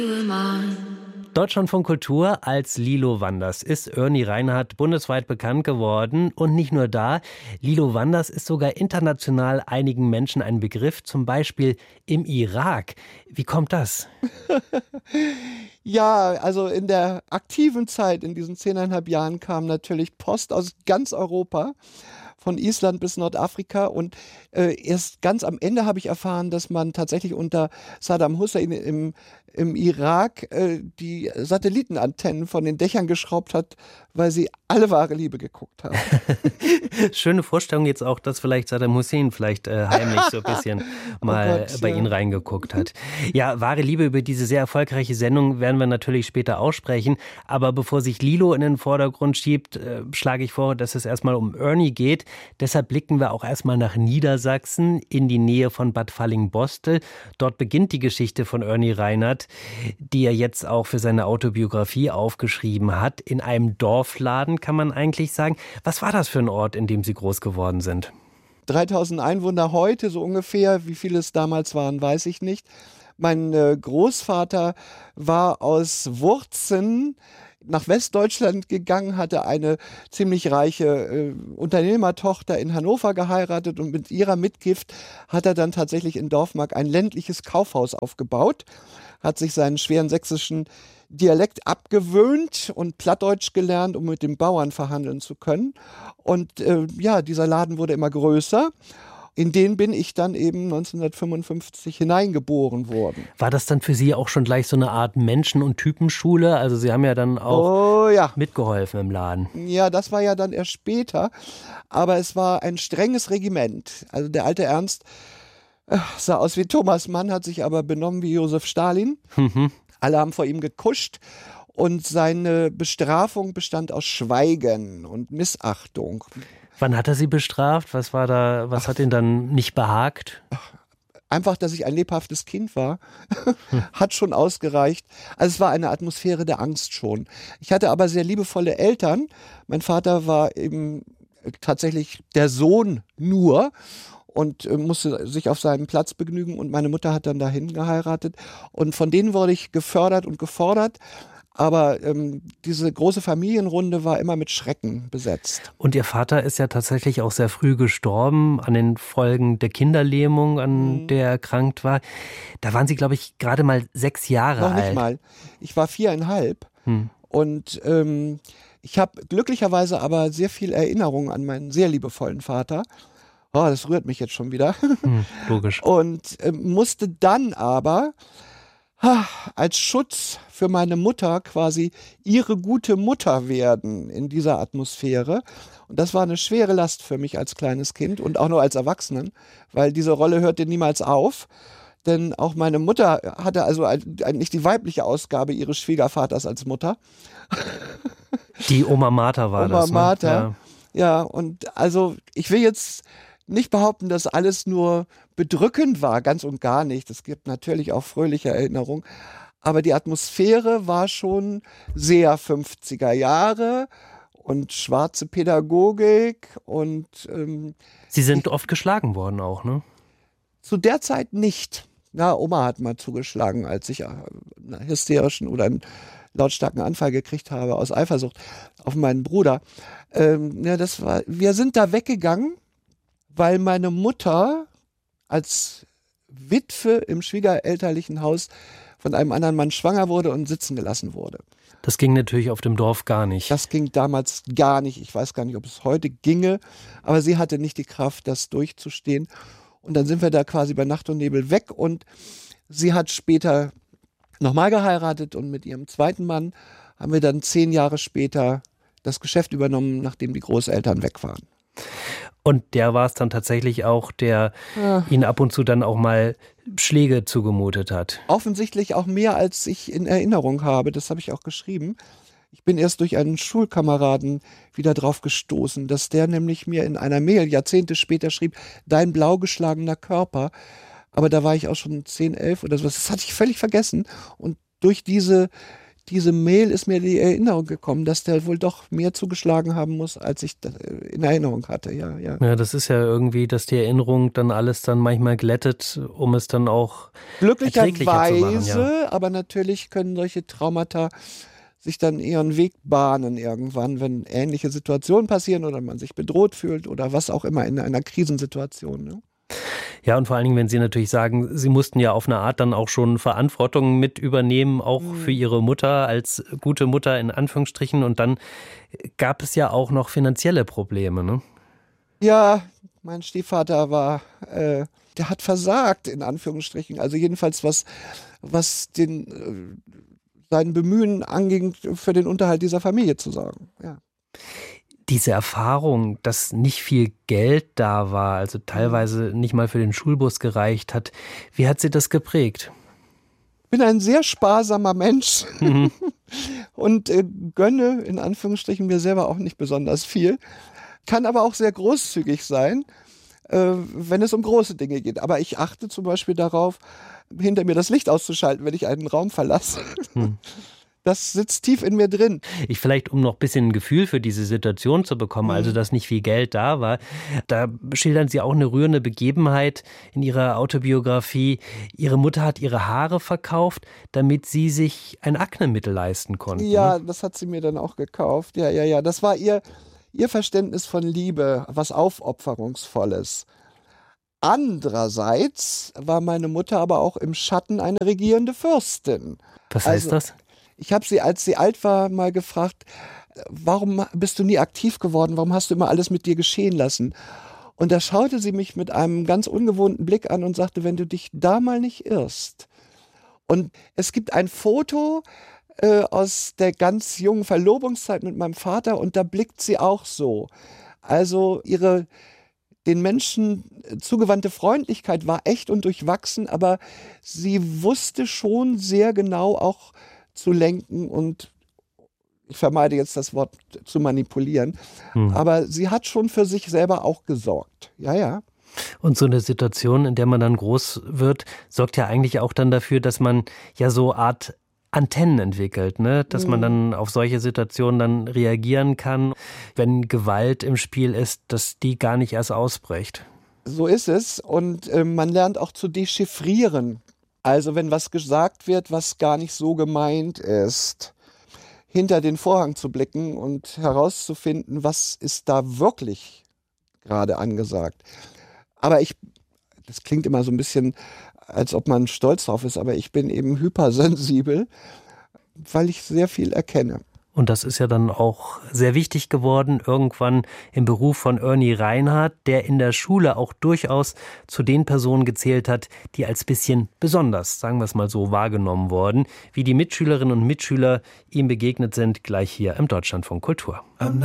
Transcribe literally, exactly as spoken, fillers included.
Deutschlandfunk Kultur als Lilo Wanders ist Ernie Reinhardt bundesweit bekannt geworden. Und nicht nur da, Lilo Wanders ist sogar international einigen Menschen ein Begriff, zum Beispiel im Irak. Wie kommt das? Ja, also in der aktiven Zeit, in diesen zehneinhalb Jahren, kam natürlich Post aus ganz Europa, von Island bis Nordafrika, und äh, erst ganz am Ende habe ich erfahren, dass man tatsächlich unter Saddam Hussein im, im Irak äh, die Satellitenantennen von den Dächern geschraubt hat, weil sie alle wahre Liebe geguckt haben. Schöne Vorstellung jetzt auch, dass vielleicht Saddam Hussein vielleicht äh, heimlich so ein bisschen mal oh Gott, bei ja. Ihnen reingeguckt hat. Ja, wahre Liebe, über diese sehr erfolgreiche Sendung werden wir natürlich später aussprechen. Aber bevor sich Lilo in den Vordergrund schiebt, äh, schlage ich vor, dass es erstmal um Ernie geht. Deshalb blicken wir auch erstmal nach Niedersachsen in die Nähe von Bad Fallingbostel. Dort beginnt die Geschichte von Ernie Reinhardt, die er jetzt auch für seine Autobiografie aufgeschrieben hat. In einem Dorfladen, kann man eigentlich sagen. Was war das für ein Ort, in dem Sie groß geworden sind? dreitausend Einwohner heute, so ungefähr. Wie viele es damals waren, weiß ich nicht. Mein äh, Großvater war aus Wurzen nach Westdeutschland gegangen, hatte eine ziemlich reiche äh, Unternehmertochter in Hannover geheiratet, und mit ihrer Mitgift hat er dann tatsächlich in Dorfmark ein ländliches Kaufhaus aufgebaut, hat sich seinen schweren sächsischen Dialekt abgewöhnt und Plattdeutsch gelernt, um mit den Bauern verhandeln zu können. Und äh, ja, dieser Laden wurde immer größer. In den bin ich dann eben neunzehnhundertfünfundfünfzig hineingeboren worden. War das dann für Sie auch schon gleich so eine Art Menschen- und Typenschule? Also Sie haben ja dann auch oh, ja. mitgeholfen im Laden. Ja, das war ja dann erst später. Aber es war ein strenges Regiment. Also der alte Ernst äh, sah aus wie Thomas Mann, hat sich aber benommen wie Josef Stalin. Mhm. Alle haben vor ihm gekuscht. Und seine Bestrafung bestand aus Schweigen und Missachtung. Wann hat er Sie bestraft? Was war da, was Ach, hat ihn dann nicht behagt? Einfach, dass ich ein lebhaftes Kind war, hat schon ausgereicht. Also es war eine Atmosphäre der Angst schon. Ich hatte aber sehr liebevolle Eltern. Mein Vater war eben tatsächlich der Sohn nur und äh, musste sich auf seinen Platz begnügen, und meine Mutter hat dann dahin geheiratet. Und von denen wurde ich gefördert und gefordert. Aber ähm, diese große Familienrunde war immer mit Schrecken besetzt. Und Ihr Vater ist ja tatsächlich auch sehr früh gestorben an den Folgen der Kinderlähmung, an mhm. der er erkrankt war. Da waren Sie, glaube ich, gerade mal sechs Jahre alt. Noch nicht mal. Ich war viereinhalb. Hm. Und ähm, ich habe glücklicherweise aber sehr viel Erinnerung an meinen sehr liebevollen Vater. Oh, das rührt mich jetzt schon wieder. Hm, logisch. Und äh, musste dann aber als Schutz für meine Mutter quasi ihre gute Mutter werden in dieser Atmosphäre. Und das war eine schwere Last für mich als kleines Kind und auch nur als Erwachsenen, weil diese Rolle hörte niemals auf. Denn auch meine Mutter hatte also eigentlich die weibliche Ausgabe ihres Schwiegervaters als Mutter. Die Oma Martha war Oma das. Oma Martha, ne? ja. ja. Und also ich will jetzt nicht behaupten, dass alles nur bedrückend war, ganz und gar nicht. Es gibt natürlich auch fröhliche Erinnerungen. Aber die Atmosphäre war schon sehr fünfziger Jahre und schwarze Pädagogik. Und ähm, Sie sind ich, oft geschlagen worden auch, ne? Zu der Zeit nicht. Na, Oma hat mal zugeschlagen, als ich einen hysterischen oder einen lautstarken Anfall gekriegt habe aus Eifersucht auf meinen Bruder. Ähm, ja, das war, wir sind da weggegangen, weil meine Mutter als Witwe im schwiegerelterlichen Haus von einem anderen Mann schwanger wurde und sitzen gelassen wurde. Das ging natürlich auf dem Dorf gar nicht. Das ging damals gar nicht. Ich weiß gar nicht, ob es heute ginge, aber sie hatte nicht die Kraft, das durchzustehen. Und dann sind wir da quasi bei Nacht und Nebel weg, und sie hat später nochmal geheiratet, und mit ihrem zweiten Mann haben wir dann zehn Jahre später das Geschäft übernommen, nachdem die Großeltern weg waren. Und der war es dann tatsächlich auch, der ja. Ihnen ab und zu dann auch mal Schläge zugemutet hat. Offensichtlich auch mehr, als ich in Erinnerung habe. Das habe ich auch geschrieben. Ich bin erst durch einen Schulkameraden wieder drauf gestoßen, dass der nämlich mir in einer Mail Jahrzehnte später schrieb, dein blau geschlagener Körper. Aber da war ich auch schon zehn, elf oder so. Das hatte ich völlig vergessen. Und durch diese diese Mail ist mir die Erinnerung gekommen, dass der wohl doch mehr zugeschlagen haben muss, als ich in Erinnerung hatte. Ja, ja. Ja, das ist ja irgendwie, dass die Erinnerung dann alles dann manchmal glättet, um es dann auch erträglicher zu machen. Ja. Aber natürlich können solche Traumata sich dann ihren Weg bahnen irgendwann, wenn ähnliche Situationen passieren oder man sich bedroht fühlt oder was auch immer in einer Krisensituation. Ne? Ja, und vor allen Dingen, wenn Sie natürlich sagen, Sie mussten ja auf eine Art dann auch schon Verantwortung mit übernehmen, auch mhm. für Ihre Mutter als gute Mutter in Anführungsstrichen. Und dann gab es ja auch noch finanzielle Probleme, ne? Ja, mein Stiefvater war, äh, der hat versagt in Anführungsstrichen. Also jedenfalls was, was den äh, sein Bemühen anging, für den Unterhalt dieser Familie zu sorgen. Ja. Diese Erfahrung, dass nicht viel Geld da war, also teilweise nicht mal für den Schulbus gereicht hat, wie hat Sie das geprägt? Ich bin ein sehr sparsamer Mensch mhm. und äh, gönne in Anführungsstrichen mir selber auch nicht besonders viel, kann aber auch sehr großzügig sein, äh, wenn es um große Dinge geht. Aber ich achte zum Beispiel darauf, hinter mir das Licht auszuschalten, wenn ich einen Raum verlasse. Hm. Das sitzt tief in mir drin. Ich vielleicht, um noch ein bisschen ein Gefühl für diese Situation zu bekommen, mhm. also dass nicht viel Geld da war, da schildern Sie auch eine rührende Begebenheit in Ihrer Autobiografie. Ihre Mutter hat ihre Haare verkauft, damit sie sich ein Aknemittel leisten konnte. Ja, das hat sie mir dann auch gekauft. Ja, ja, ja. Das war ihr, ihr Verständnis von Liebe, was Aufopferungsvolles. Andererseits war meine Mutter aber auch im Schatten eine regierende Fürstin. Was heißt also, das? Ich habe sie, als sie alt war, mal gefragt, warum bist du nie aktiv geworden? Warum hast du immer alles mit dir geschehen lassen? Und da schaute sie mich mit einem ganz ungewohnten Blick an und sagte, wenn du dich da mal nicht irrst. Und es gibt ein Foto äh, aus der ganz jungen Verlobungszeit mit meinem Vater und da blickt sie auch so. Also ihre den Menschen zugewandte Freundlichkeit war echt und durchwachsen, aber sie wusste schon sehr genau auch zu lenken und ich vermeide jetzt das Wort zu manipulieren, hm. aber sie hat schon für sich selber auch gesorgt. Ja, ja. Und so eine Situation, in der man dann groß wird, sorgt ja eigentlich auch dann dafür, dass man ja so Art Antennen entwickelt, ne? Dass man dann auf solche Situationen dann reagieren kann, wenn Gewalt im Spiel ist, dass die gar nicht erst ausbricht. So ist es und äh, man lernt auch zu dechiffrieren. Also wenn was gesagt wird, was gar nicht so gemeint ist, hinter den Vorhang zu blicken und herauszufinden, was ist da wirklich gerade angesagt. Aber ich, das klingt immer so ein bisschen, als ob man stolz drauf ist, aber ich bin eben hypersensibel, weil ich sehr viel erkenne. Und das ist ja dann auch sehr wichtig geworden, irgendwann im Beruf von Ernie Reinhardt, der in der Schule auch durchaus zu den Personen gezählt hat, die als bisschen besonders, sagen wir es mal so, wahrgenommen wurden, wie die Mitschülerinnen und Mitschüler ihm begegnet sind, gleich hier im Deutschlandfunk Kultur.